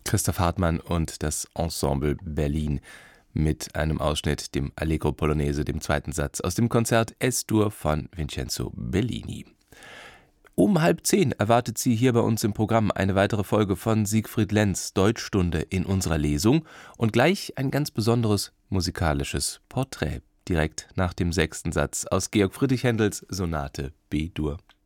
Christoph Hartmann und das Ensemble Berlin mit einem Ausschnitt, dem Allegro Polonaise, dem zweiten Satz aus dem Konzert Es-Dur von Vincenzo Bellini. Um 9:30 erwartet Sie hier bei uns im Programm eine weitere Folge von Siegfried Lenz Deutschstunde in unserer Lesung und gleich ein ganz besonderes musikalisches Porträt, direkt nach dem 6. Satz aus Georg Friedrich Händels Sonate B-Dur.